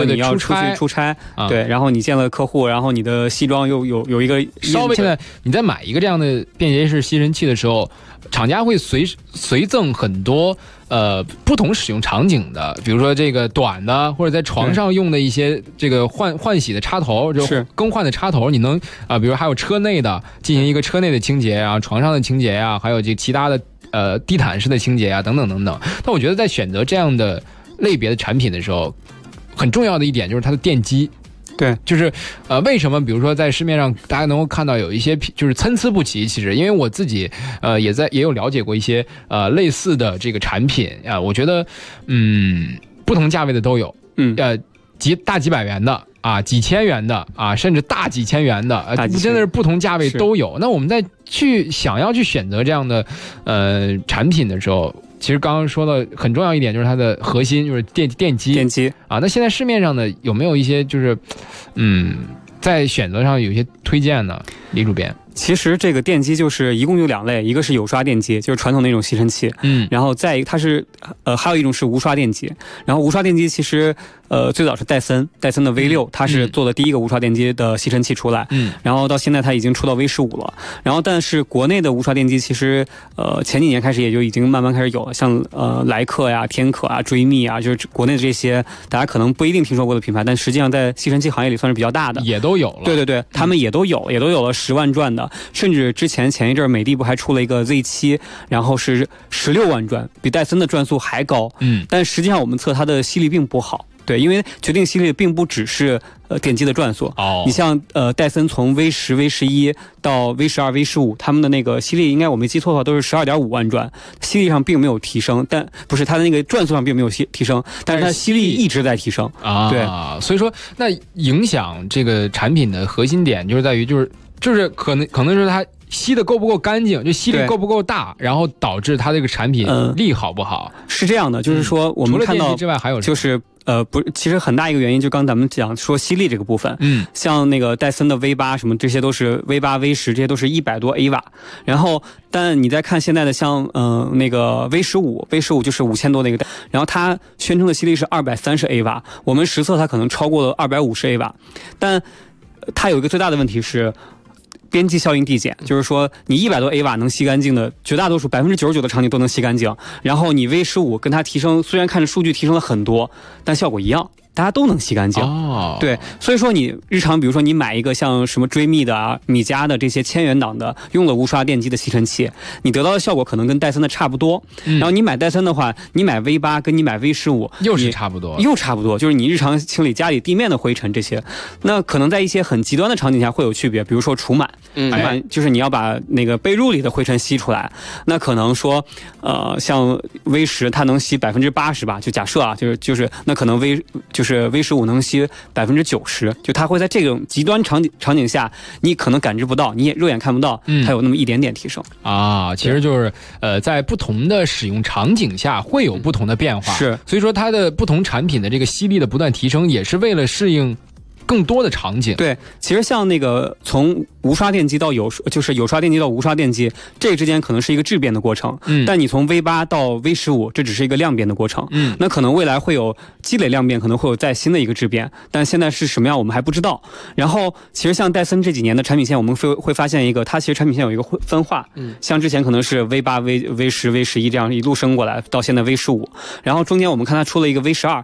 说你要出去出差，对，然后你见了客户，然后你的西装又有一个稍微。现在你在买一个这样的便携式吸尘器的时候，厂家会随赠很多不同使用场景的，比如说这个短的或者在床上用的一些这个换洗的插头，就是更换的插头，你能比如还有车内的进行一个车内的清洁啊，床上的清洁啊，还有这其他的地毯式的清洁啊，等等等等。但我觉得在选择这样的类别的产品的时候，很重要的一点就是它的电机。 对， 就是为什么比如说在市面上大家能够看到有一些就是参差不齐，其实因为我自己也有了解过一些类似的这个产品啊，我觉得不同价位的都有，大几百元的啊，几千元的啊，甚至大几千元的，真的是不同价位都有。那我们在想要去选择这样的产品的时候，其实刚刚说的很重要一点就是它的核心就是电机啊。那现在市面上呢有没有一些就是在选择上有一些推荐呢，李主编？ 其实这个电机就是一共有2类，一个是有刷电机，就是传统那种吸尘器，然后再一个它是还有一种是无刷电机。然后无刷电机其实最早是戴森的 V6，它是做的第一个无刷电机的吸尘器出来，然后到现在它已经出到 V15了。然后但是国内的无刷电机其实前几年开始也就已经慢慢开始有了，像莱克呀、天可啊、追觅啊，就是国内的这些大家可能不一定听说过的品牌，但实际上在吸尘器行业里算是比较大的， 也都有了。 对对对，他们也都有了10万转的。甚至前一阵美的不还出了一个 Z7， 然后是16万转，比戴森的转速还高。但实际上我们测它的吸力并不好。对，因为决定吸力并不只是电机的转速。你像戴森从 V10、V11 到 V12、V15，他们的那个吸力应该我没记错的话都是12.5万转，吸力上并没有提升，但不是它的那个转速上并没有提升，但是它吸力一直在提升啊。对，所以说那影响这个产品的核心点就是在于就是可能是它吸的够不够干净，就吸力够不够大，然后导致它这个产品力好不好。 是这样的，就是说我们看到除了电机之外还有就是不是，其实很大一个原因就刚咱们讲说吸力这个部分，像那个戴森的 V8 什么这些都是 V8、V10 这些都是100多 A 瓦，然后但你再看现在的像那个 V15 就是5000多那个，然后它宣称的吸力是230 A 瓦，我们实测它可能超过了250 A 瓦，但它有一个最大的问题是边际效应递减，就是说你100多 A 瓦能吸干净的绝大多数99%的场景都能吸干净，然后你 V15 跟它提升，虽然看着数据提升了很多，但效果一样，大家都能吸干净。对，所以说你日常比如说你买一个像什么追觅的啊、米家的这些1000元档的用了无刷电机的吸尘器，你得到的效果可能跟戴森的差不多。然后你买戴森的话，你买 V8 跟你买 V15 又是差不多， 就是你日常清理家里地面的灰尘这些，那可能在一些很极端的场景下会有区别，比如说除螨，就是你要把那个被褥里的灰尘吸出来，那可能说像 V10 它能吸80%吧，就假设啊，就是那可能就是V15能吸90%，就它会在这种极端场景下，你可能感知不到，你也肉眼看不到，它有那么一点点提升啊。其实就是在不同的使用场景下会有不同的变化， 是， 所以说它的不同产品的这个吸力的不断提升，也是为了适应更多的场景。 对，其实像那个从无刷电机到就是有刷电机到无刷电机，这个之间可能是一个质变的过程。但你从 V8 到 V15， 这只是一个量变的过程。那可能未来会有积累量变，可能会有再新的一个质变，但现在是什么样我们还不知道。然后其实像戴森这几年的产品线，我们会发现一个，它其实产品线有一个分化。像之前可能是 V8、V10、V11 这样一路升过来，到现在 V15， 然后中间我们看它出了一个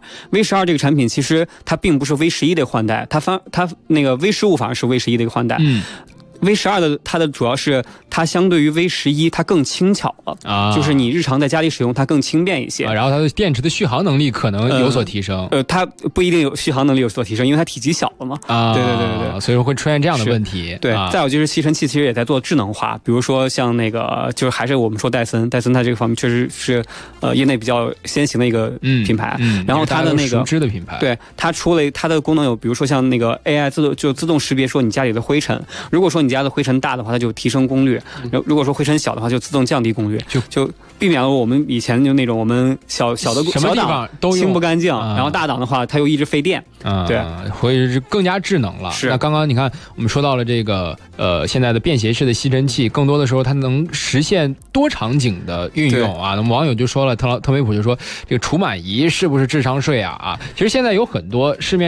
V12 这个产品，其实它并不是 V11 的换代，它那个 V15 反而是 V11 的一个换代。V12 的它的主要是它相对于 V11 它更轻巧了就是你日常在家里使用它更轻便一些然后它的电池的续航能力可能有所提升。 它不一定有续航能力有所提升，因为它体积小了嘛。对， 所以说会出现这样的问题。 对，再有就是吸尘器其实也在做智能化，比如说像那个就是还是我们说戴森它这个方面确实是业内比较先行的一个品牌。然后它的那个熟知的品牌， 对，它出了它的功能有，比如说像那个 AI 自动识别说你家里的灰尘，如果说你家的灰尘大的话，它就提升功率；如果说灰尘小的话，就自动降低功率，就避免了我们以前就那种我们小的什么地方都清不干净，然后大档的话它又一直费电。对， 会是更加智能了。 是。 那刚刚你看我们说到了这个现在的便携式的吸尘器，更多的时候它能实现多场景的运用啊。那么网友就说了，特梅普就说这个除螨仪是不是智商税啊？其实现在有很多市面